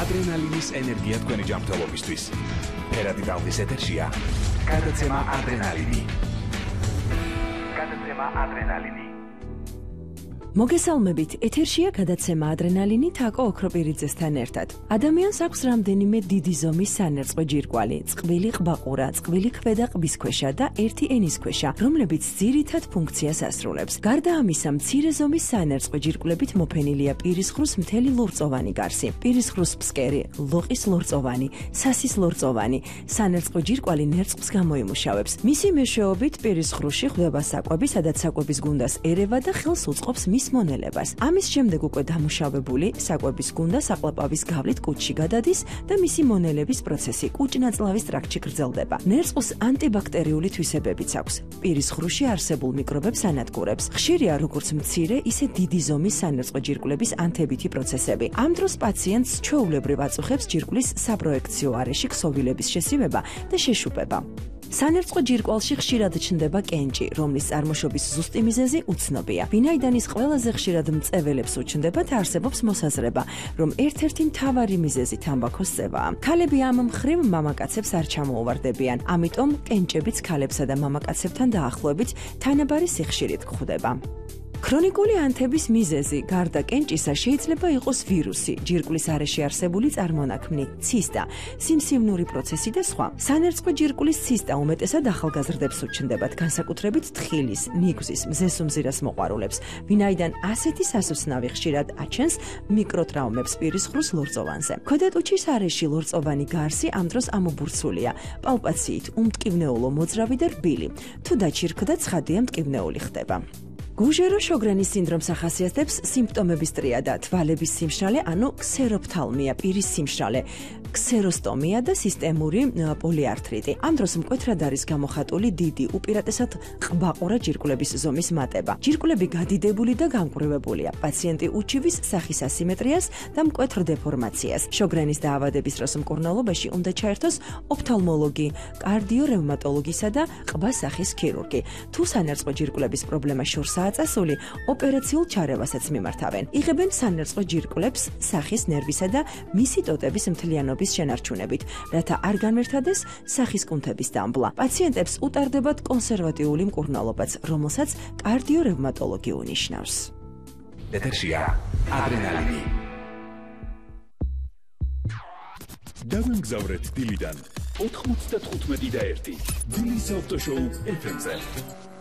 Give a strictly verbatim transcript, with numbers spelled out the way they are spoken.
ადრენალინის ენერგია თქვენი ჯანმრთელობისთვის. ფერადი ტალღის ეთერშია გადაცემა ადრენალინი. გადაცემა ადრენალინი. მოგესალმებით, ეთერშია გადაცემა ადრენალინი თაკო ოქროპირიძესთან ერთად. ადამიანს აქვს რამდენიმე დიდი ზომის სანერწყვე ჯირკვალი, წყვილი ყბაყურა, წყვილი ქვედა ყბისქვეშა და ერთი ენისქვეშა, რომლებიც ძირითად ფუნქციას ასრულებს. გარდა ამისა, მცირე ზომის სანერწყვე ჯირკვლებით მოფენილია პირისხრუს მთელი ლორწოვანი გარსი, პირისხრუს ფსკერი, ლოყის ლორწოვანი, სასის ლორწოვანი. სანერწყვე ჯირკვალი ნერწყვს გამოიმუშავებს. მისი მეშვეობით პირისხრუსში ხვდება საკვები, სადაც საკვების გუნდას ერევა და ხელს უწყობს მის მონელებას. ამის შემდეგ უკვე დამუშავებული საკვების გუნდა საყლაპავის გავლით კუჭში გადადის და მისი მონელების პროცესი კუჭ-ნაწლავის ტრაქტში გრძელდება. ნერწყვს ანტიბაქტერიული თვისებებიც აქვს. პირისხრუში არსებულ მიკრობებს ანადგურებს. ხშირია როგორც მცირე, ისე დიდი ზომის სანერწყვე ჯირკვლების ანთებითი პროცესები. ამ დროს პაციენტს ჩვეულებრივ აწუხებს ჯირკვლის საპროექციო არეში ქსოვილების შესივება და შეშუპება. სანერწყვე ჯირკვალში ხშირად ჩნდება კენჭი, რომლის წარმოშობის ზუსტი მიზეზი უცნობია. ვინაიდან ის ყველაზე ხშირად მწეველებს უჩნდებათ, არსებობს მოსაზრება, რომ ერთ-ერთი მთავარი მიზეზი თამბაქოს წევაა. ქალები ამ მხრივ მამაკაცებს არ ჩამოუვარდებიან, ამიტომ კენჭებიც ქალებსა და მამაკაცებთან დაახლოებით თანაბარი სიხშირით გვხვდება. ქრონიკული ანთების მიზეზი გარდა კენჭისა შეიძლება იყოს ვირუსი, ჯირკვლის არეში არსებული წარმონაქმნი, ცისტა, სიმსივნური პროცესი და სხვა. სანერწყვე ჯირკვლის ცისტა უმეტესად ახალგაზრდებს უჩნდებათ, განსაკუთრებით თხილის, ნიგვზის, მზესუმზირას მოყვარულებს, ვინაიდან ასეთი სასუსნავი ხშირად აჩენს მიკროტრაუმებს პირისხრუს ლორწოვანზე. ქვედატუჩის არეში ლორწოვანი გარსი ამ დროს ამობურცულია, პალპაციით, უმტკივნეულო მოძრავი და რბილი. თუ დაჩირქდა, ცხადია მტკივნეული ხდება. გუჟერო-შოგრენის სინდრომს ახასიათებს სიმპტომების ტრიადა, თვალების სიმშრალე, ანუ ქსეროფთალმია, პირის სიმშრალე, ქსეროსტომია და სისტემური პოლიართრიტი. ამ დროს მკვეთრად არის გამოხატული დიდი, უპირატესად ყბაყურა ჯირკვლების ზომის მატება. ჯირკვლები გადიდებული და გამკვრივებულია. პაციენტი უჩივის სახის ასიმეტრიას და მკვეთრ დეფორმაციას. შოგრენის დაავადების დროს მკურნალობაში უნდა ჩაერთოს ოფთალმოლოგი, კარდიორევმატოლოგისა და ყბა-სახის ქირურგი. თუ სანერწყვე ჯირკვლების პრობლემა შორსაა წასული, ოპერაციულ ჩარევასაც მიმართავენ. იღებენ სანერწყვე ჯირკვლებს სახის ნერვისა და მისი ტოტების მთლიანობის შენარჩუნებით, რათა არ განმერთადეს სახის კუნთების დამბლა. პაციენტებს უტარდებათ კონსერვატიული მკურნალობაც, რომელსაც კარდიორევმატოლოგი უნიშნავს. ეთერშია ადრენალინი. დავამგზავრეთ დილიდან ოთხმოცდათხუთმეტი და ერთი. დილის ავტოშოუ ეფ ემ-ზე.